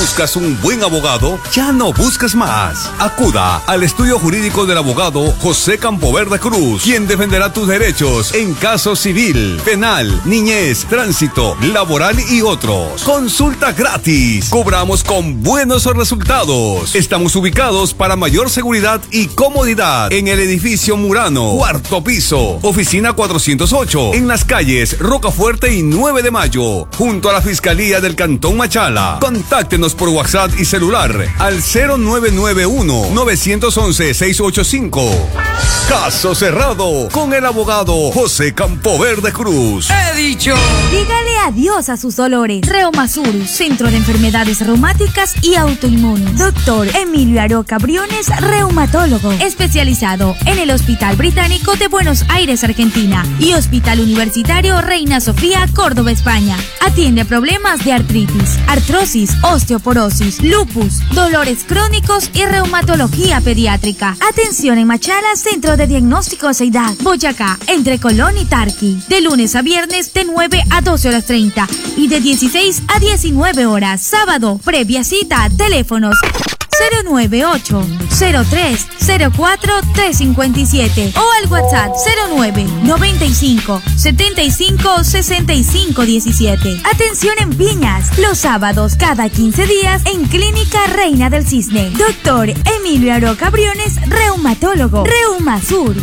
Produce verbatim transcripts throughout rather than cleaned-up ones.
¿Buscas un buen abogado? Ya no busques más. Acuda al estudio jurídico del abogado José Campoverde Cruz, quien defenderá tus derechos en caso civil, penal, niñez, tránsito, laboral y otros. Consulta gratis. Cobramos con buenos resultados. Estamos ubicados para mayor seguridad y comodidad en el edificio Murano, cuarto piso, oficina cuatrocientos ocho, en las calles Rocafuerte y nueve de mayo, junto a la Fiscalía del Cantón Machala. Contáctenos por WhatsApp y celular al cero nueve nueve uno, nueve uno uno, seis ocho cinco. Caso cerrado con el abogado José Campoverde Cruz. He dicho. Dígale adiós a sus dolores. Reumasur, Centro de Enfermedades Reumáticas y Autoinmunes. Doctor Emilio Aroca Briones, reumatólogo, especializado en el Hospital Británico de Buenos Aires, Argentina, y Hospital Universitario Reina Sofía, Córdoba, España. Atiende problemas de artritis, artrosis, osteoporosis, lupus, dolores crónicos y reumatología pediátrica. Atención en Machala, Centro de Diagnóstico Seidad, Boyacá, entre Colón y Tarqui. De lunes a viernes de nueve a doce horas treinta y de dieciséis a diecinueve horas. Sábado, previa cita, teléfonos cero nueve ocho, cero tres, cero cuatro, tres cinco siete o al WhatsApp cero nueve, noventa y cinco, setenta y cinco, sesenta y cinco diecisiete. Atención en Piñas, los sábados cada quince días en Clínica Reina del Cisne. Doctor Emilio Aroca Briones, reumatólogo. Reumasur.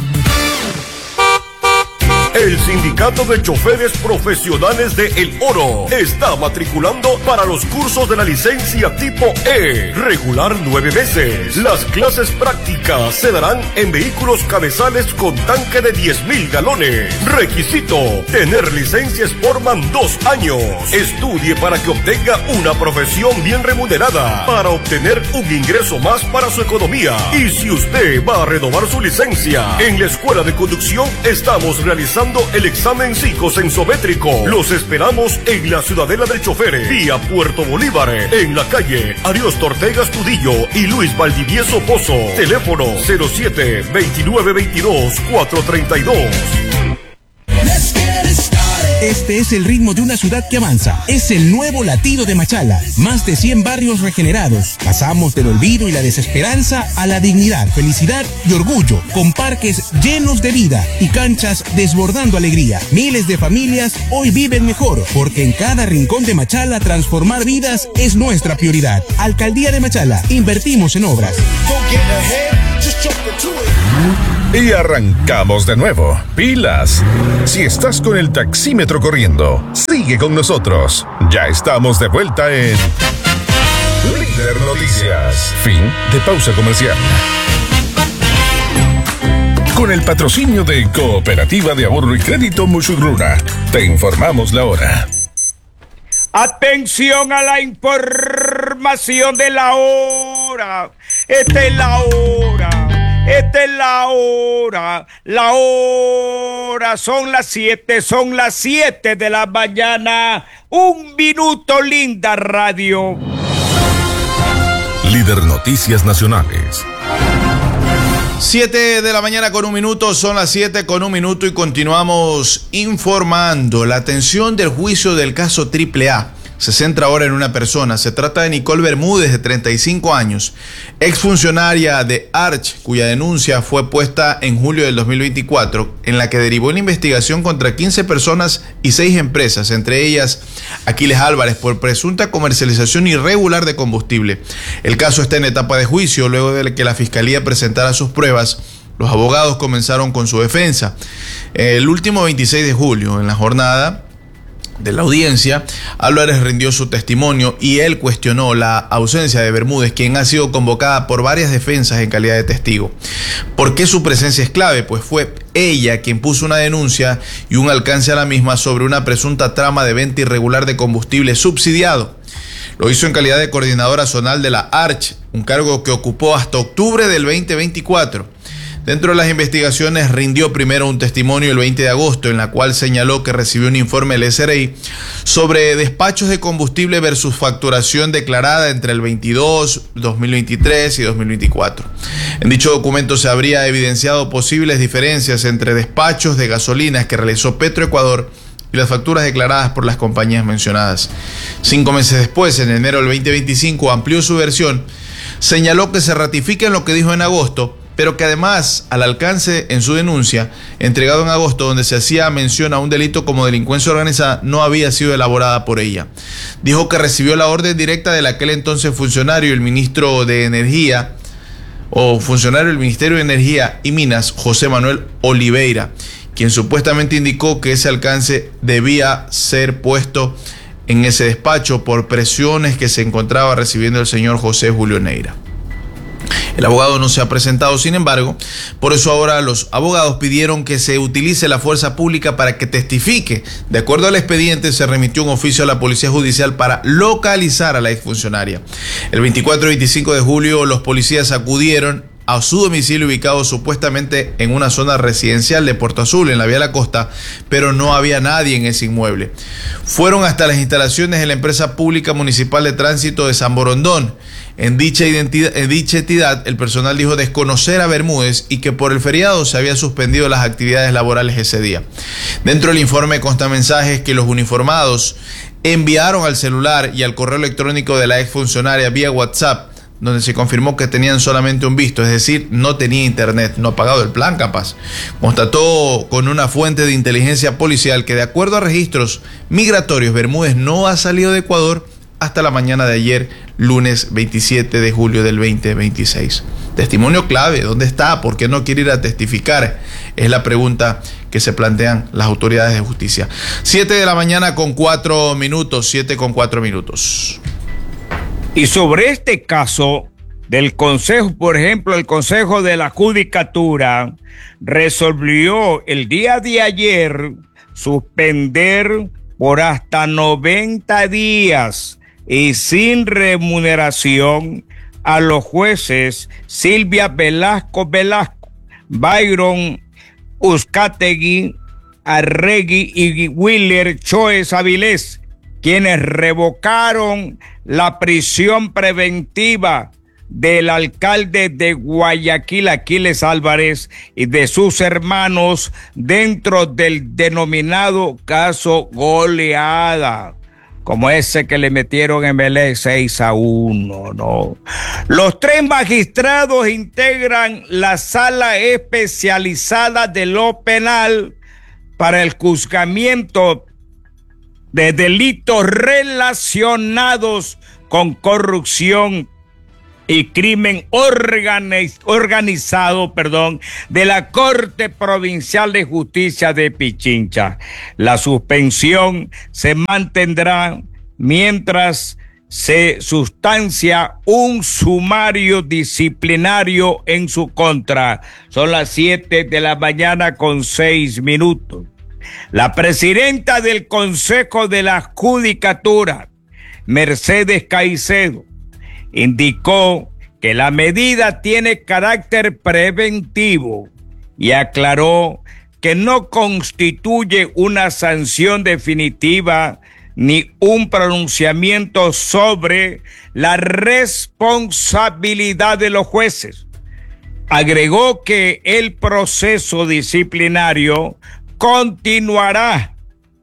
El Sindicato de Choferes Profesionales de El Oro está matriculando para los cursos de la licencia tipo E, regular nueve meses. Las clases prácticas se darán en vehículos cabezales con tanque de diez mil galones. Requisito: tener licencia Sportman dos años. Estudie para que obtenga una profesión bien remunerada, para obtener un ingreso más para su economía. Y si usted va a renovar su licencia, en la Escuela de Conducción estamos realizando el examen psicosensométrico. Los esperamos en la Ciudadela del Chofer, vía Puerto Bolívar, en la calle Ariosto Ortega Astudillo y Luis Valdivieso Pozo. Teléfono cero siete, veintinueve veintidós, cuatrocientos treinta y dos. Este es el ritmo de una ciudad que avanza. Es el nuevo latido de Machala. Más de cien barrios regenerados. Pasamos del olvido y la desesperanza a la dignidad, felicidad y orgullo. Con parques llenos de vida y canchas desbordando alegría. Miles de familias hoy viven mejor, porque en cada rincón de Machala transformar vidas es nuestra prioridad. Alcaldía de Machala. Invertimos en obras. Y arrancamos de nuevo. Pilas. Si estás con el taxímetro corriendo, sigue con nosotros. Ya estamos de vuelta en Líder Noticias. Fin de pausa comercial. Con el patrocinio de Cooperativa de Ahorro y Crédito Muchugruna, te informamos la hora. Atención a la información de la hora. Esta es la hora. Esta es la hora, la hora, son las siete, son las siete de la mañana, un minuto, linda radio. Líder Noticias Nacionales. Siete de la mañana con un minuto, son las siete con un minuto y continuamos informando. La atención del juicio del caso Triple A se centra ahora en una persona. Se trata de Nicole Bermúdez, de treinta y cinco años, exfuncionaria de Arch, cuya denuncia fue puesta en julio del dos mil veinticuatro, en la que derivó la investigación contra quince personas y seis empresas, entre ellas Aquiles Álvarez, por presunta comercialización irregular de combustible. El caso está en etapa de juicio. Luego de que la Fiscalía presentara sus pruebas, los abogados comenzaron con su defensa. El último veintiséis de julio, en la jornada de la audiencia, Álvarez rindió su testimonio y él cuestionó la ausencia de Bermúdez, quien ha sido convocada por varias defensas en calidad de testigo. ¿Por qué su presencia es clave? Pues fue ella quien puso una denuncia y un alcance a la misma sobre una presunta trama de venta irregular de combustible subsidiado. Lo hizo en calidad de coordinadora zonal de la Arch, un cargo que ocupó hasta octubre del veinte veinticuatro. Dentro de las investigaciones rindió primero un testimonio el veinte de agosto, en la cual señaló que recibió un informe del S R I sobre despachos de combustible versus facturación declarada entre el veintidós, dos mil veintitrés y dos mil veinticuatro. En dicho documento se habría evidenciado posibles diferencias entre despachos de gasolinas que realizó Petroecuador y las facturas declaradas por las compañías mencionadas. Cinco meses después, en enero del veinte veinticinco, amplió su versión, señaló que se ratifica en lo que dijo en agosto, pero que además, al alcance en su denuncia, entregado en agosto, donde se hacía mención a un delito como delincuencia organizada, no había sido elaborada por ella. Dijo que recibió la orden directa del aquel entonces funcionario, el ministro de Energía, o funcionario del Ministerio de Energía y Minas, José Manuel Oliveira, quien supuestamente indicó que ese alcance debía ser puesto en ese despacho por presiones que se encontraba recibiendo el señor José Julio Neira. El abogado no se ha presentado, sin embargo, por eso ahora los abogados pidieron que se utilice la fuerza pública para que testifique. De acuerdo al expediente, se remitió un oficio a la Policía Judicial para localizar a la exfuncionaria. El veinticuatro y veinticinco de julio, los policías acudieron a su domicilio ubicado supuestamente en una zona residencial de Puerto Azul, en la vía de la costa, pero no había nadie en ese inmueble. Fueron hasta las instalaciones de la empresa pública municipal de tránsito de San Borondón. En dicha, identidad, en dicha entidad, el personal dijo desconocer a Bermúdez y que por el feriado se habían suspendido las actividades laborales ese día. Dentro del informe constan mensajes que los uniformados enviaron al celular y al correo electrónico de la exfuncionaria vía WhatsApp, donde se confirmó que tenían solamente un visto, es decir, no tenía internet, no ha pagado el plan capaz. Constató con una fuente de inteligencia policial que de acuerdo a registros migratorios, Bermúdez no ha salido de Ecuador hasta la mañana de ayer, lunes veintisiete de julio del veinte veintiséis. Testimonio clave, ¿dónde está? ¿Por qué no quiere ir a testificar? Es la pregunta que se plantean las autoridades de justicia. Siete de la mañana con cuatro minutos, siete con cuatro minutos. Y sobre este caso del Consejo, por ejemplo, el Consejo de la Judicatura resolvió el día de ayer suspender por hasta noventa días y sin remuneración a los jueces Silvia Velasco Velasco, Byron Uzcategui Arregui y Willer Choez Avilés, quienes revocaron la prisión preventiva del alcalde de Guayaquil, Aquiles Álvarez, y de sus hermanos dentro del denominado caso Goleada, como ese que le metieron en Belén seis a uno, ¿no? Los tres magistrados integran la sala especializada de lo penal para el juzgamiento de delitos relacionados con corrupción y crimen organiz, organizado, perdón, de la Corte Provincial de Justicia de Pichincha. La suspensión se mantendrá mientras se sustancia un sumario disciplinario en su contra. Son las siete de la mañana con seis minutos. La presidenta del Consejo de la Judicatura, Mercedes Caicedo, indicó que la medida tiene carácter preventivo y aclaró que no constituye una sanción definitiva ni un pronunciamiento sobre la responsabilidad de los jueces. Agregó que el proceso disciplinario continuará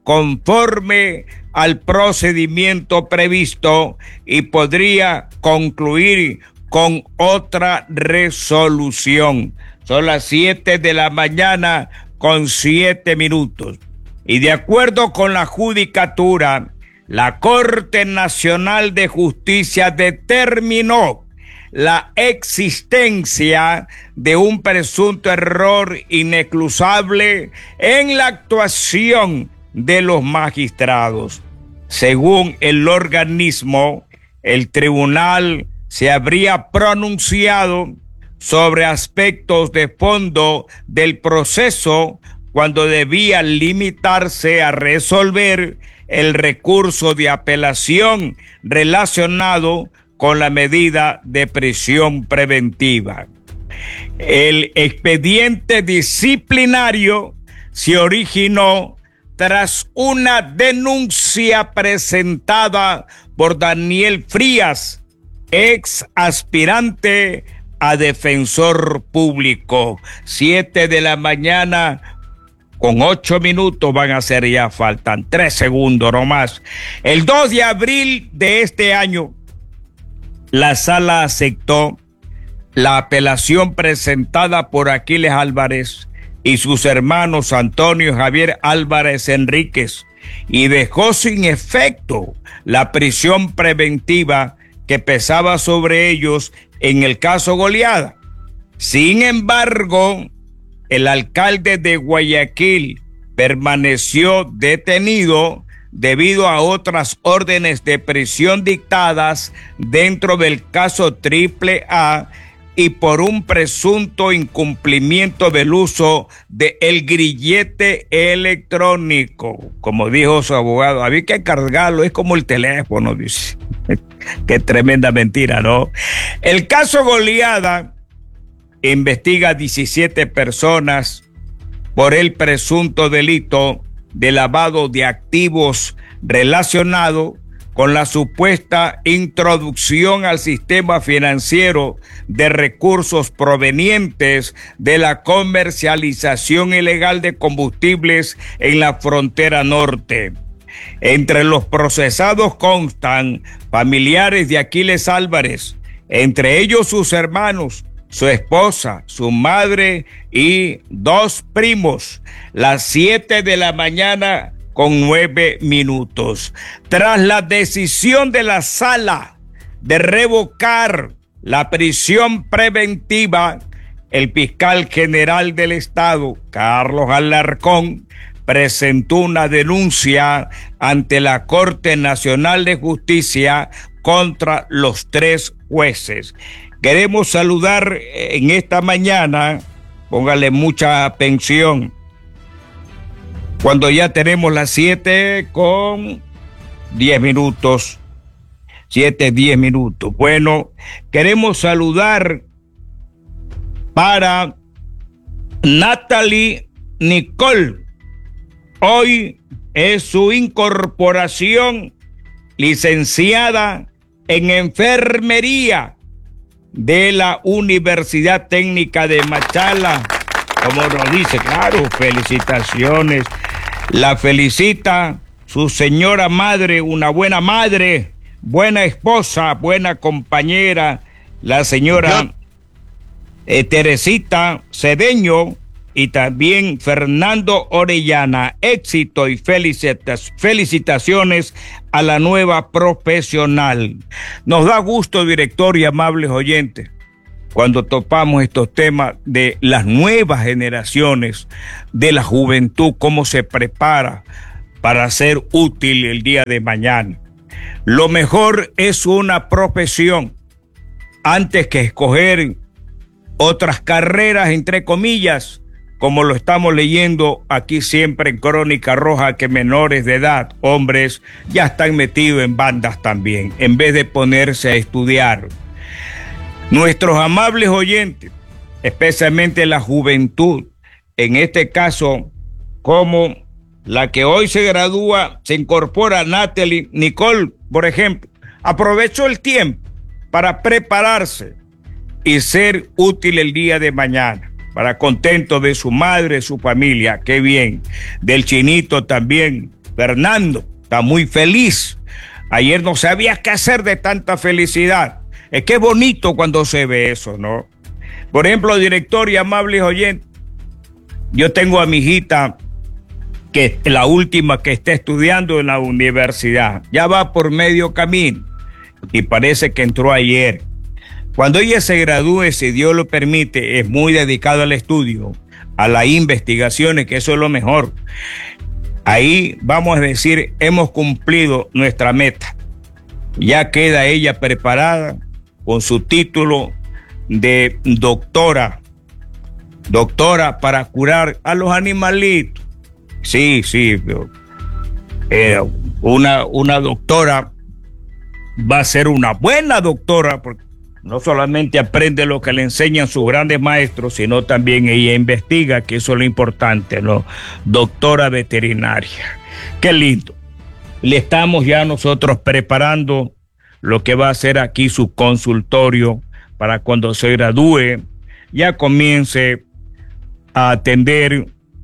conforme al procedimiento previsto y podría concluir con otra resolución. Son las siete de la mañana con siete minutos. Y de acuerdo con la Judicatura, la Corte Nacional de Justicia determinó la existencia de un presunto error inexcusable en la actuación de los magistrados. Según el organismo, el tribunal se habría pronunciado sobre aspectos de fondo del proceso cuando debía limitarse a resolver el recurso de apelación relacionado con la medida de prisión preventiva. El expediente disciplinario se originó tras una denuncia presentada por Daniel Frías, ex aspirante a defensor público. Siete de la mañana con ocho minutos van a ser ya, faltan tres segundos nomás. El dos de abril de este año, la sala aceptó la apelación presentada por Aquiles Álvarez y sus hermanos Antonio y Javier Álvarez Enríquez y dejó sin efecto la prisión preventiva que pesaba sobre ellos en el caso Goliada. Sin embargo, el alcalde de Guayaquil permaneció detenido debido a otras órdenes de prisión dictadas dentro del caso Triple A y por un presunto incumplimiento del uso del grillete electrónico. Como dijo su abogado, había que cargarlo, es como el teléfono, dice. Qué tremenda mentira, ¿no? El caso Goliada investiga a diecisiete personas por el presunto delito de lavado de activos relacionado con la supuesta introducción al sistema financiero de recursos provenientes de la comercialización ilegal de combustibles en la frontera norte. Entre los procesados constan familiares de Aquiles Álvarez, entre ellos sus hermanos, su esposa, su madre y dos primos. Las siete de la mañana con nueve minutos. Tras la decisión de la sala de revocar la prisión preventiva, el fiscal general del estado, Carlos Alarcón, presentó una denuncia ante la Corte Nacional de Justicia contra los tres jueces. Queremos saludar en esta mañana, póngale mucha atención, cuando ya tenemos las siete con diez minutos, siete, diez minutos. Bueno, queremos saludar para Natalie Nicole. Hoy es su incorporación, licenciada en enfermería de la Universidad Técnica de Machala. Como nos dice, claro, felicitaciones. La felicita su señora madre, una buena madre, buena esposa, buena compañera, la señora eh, Teresita Cedeño y también Fernando Orellana. Éxito y felicitas, felicitaciones a la nueva profesional. Nos da gusto, director y amables oyentes, cuando topamos estos temas de las nuevas generaciones, de la juventud, cómo se prepara para ser útil el día de mañana. Lo mejor es una profesión antes que escoger otras carreras, entre comillas, como lo estamos leyendo aquí siempre en Crónica Roja, que menores de edad, hombres, ya están metidos en bandas también, en vez de ponerse a estudiar. Nuestros amables oyentes, especialmente la juventud, en este caso, como la que hoy se gradúa, se incorpora Natalie Nicole, por ejemplo, aprovechó el tiempo para prepararse y ser útil el día de mañana, para contento de su madre, su familia. Qué bien. Del chinito también, Fernando, está muy feliz. Ayer no sabía qué hacer de tanta felicidad. Es que es bonito cuando se ve eso, ¿no? Por ejemplo, director y amables oyentes, yo tengo a mi hijita, que es la última que está estudiando en la universidad. Ya va por medio camino y parece que entró ayer. Cuando ella se gradúe, si Dios lo permite, es muy dedicada al estudio, a las investigaciones, que eso es lo mejor. Ahí vamos a decir, hemos cumplido nuestra meta. Ya queda ella preparada con su título de doctora, doctora para curar a los animalitos. Sí, sí, eh, una, una doctora va a ser una buena doctora, porque no solamente aprende lo que le enseñan sus grandes maestros, sino también ella investiga, que eso es lo importante, ¿no? Doctora veterinaria. Qué lindo. Le estamos ya nosotros preparando lo que va a ser aquí su consultorio para cuando se gradúe, ya comience a atender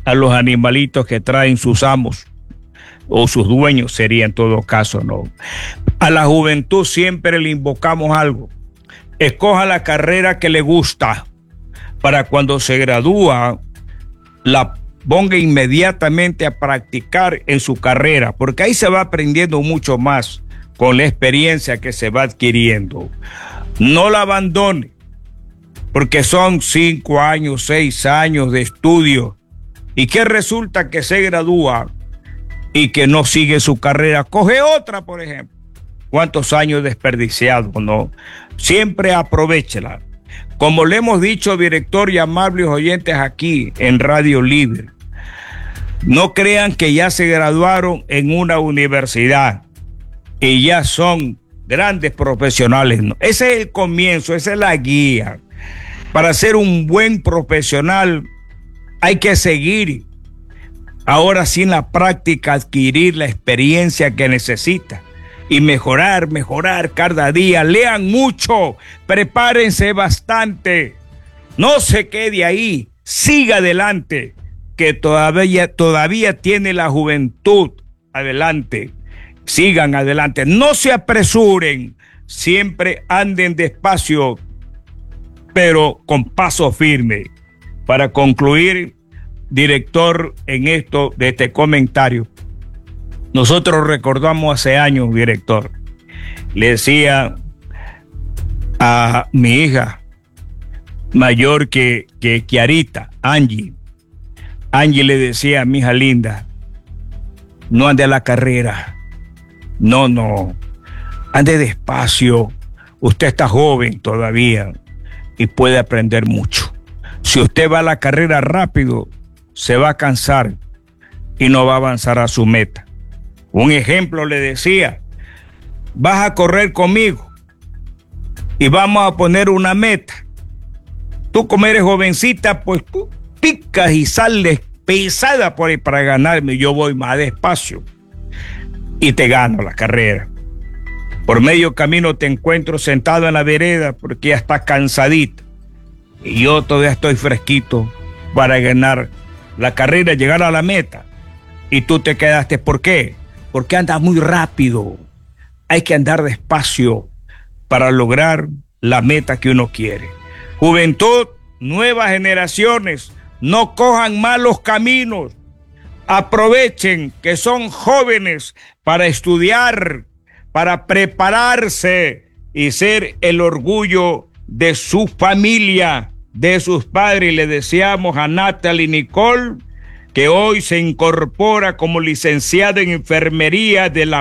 a los animalitos que traen sus amos, o sus dueños sería en todo caso, ¿no? A la juventud siempre le invocamos algo. Escoja la carrera que le gusta, para cuando se gradúa, la ponga inmediatamente a practicar en su carrera, porque ahí se va aprendiendo mucho más con la experiencia que se va adquiriendo. No la abandone, porque son cinco años, seis años de estudio, y que resulta que se gradúa y que no sigue su carrera, coge otra, por ejemplo. ¿Cuántos años desperdiciados, no? Siempre aprovéchela. Como le hemos dicho, director y amables oyentes aquí en Radio Libre, no crean que ya se graduaron en una universidad y ya son grandes profesionales, no. Ese es el comienzo, esa es la guía. Para ser un buen profesional hay que seguir. Ahora sí, en la práctica, adquirir la experiencia que necesita y mejorar, mejorar cada día. Lean mucho, prepárense bastante. No se quede ahí, siga adelante, que todavía, todavía tiene la juventud. Adelante, sigan adelante, no se apresuren, siempre anden despacio, pero con paso firme. Para concluir, director, en esto de este comentario, nosotros recordamos hace años, director, le decía a mi hija mayor que, que Kiarita, Angie, Angie le decía a mi hija linda, no ande a la carrera, no, no, ande despacio, usted está joven todavía y puede aprender mucho. Si usted va a la carrera rápido, se va a cansar y no va a avanzar a su meta. Un ejemplo le decía, vas a correr conmigo y vamos a poner una meta. Tú como eres jovencita, pues tú picas y sales pesada por ahí para ganarme. Yo voy más despacio y te gano la carrera. Por medio camino te encuentro sentado en la vereda porque ya estás cansadita y yo todavía estoy fresquito para ganar la carrera, llegar a la meta, y tú te quedaste. ¿Por qué? Porque andas muy rápido. Hay que andar despacio para lograr la meta que uno quiere. Juventud, nuevas generaciones, no cojan malos caminos. Aprovechen que son jóvenes para estudiar, para prepararse y ser el orgullo de su familia, de sus padres. Le deseamos a Natalie Nicole, que hoy se incorpora como licenciada en enfermería de la